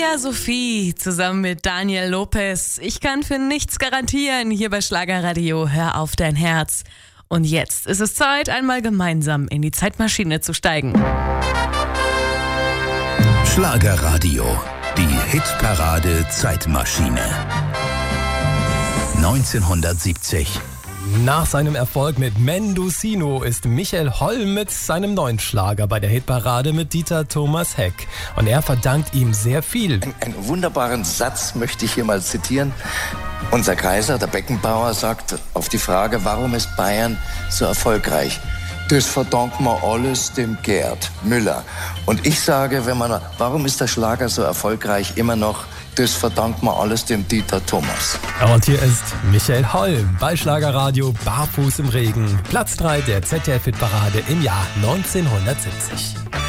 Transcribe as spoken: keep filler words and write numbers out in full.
Maria Sophie zusammen mit Daniel Lopez. Ich kann für nichts garantieren hier bei Schlagerradio. Hör auf dein Herz. Und jetzt ist es Zeit, einmal gemeinsam in die Zeitmaschine zu steigen. Schlagerradio, die Hitparade Zeitmaschine. neunzehnhundertsiebzig. Nach seinem Erfolg mit Mendocino ist Michael Holm mit seinem neuen Schlager bei der Hitparade mit Dieter Thomas Heck. Und er verdankt ihm sehr viel. Ein, einen wunderbaren Satz möchte ich hier mal zitieren. Unser Kaiser, der Beckenbauer, sagt auf die Frage, warum ist Bayern so erfolgreich? Das verdanken wir alles dem Gerd Müller. Und ich sage, wenn man, warum ist der Schlager so erfolgreich immer noch? Das verdankt man alles dem Dieter Thomas. Und hier ist Michael Holm bei Schlagerradio Barfuß im Regen. Platz drei der Z D F-Hitparade im Jahr neunzehnhundertsiebzig.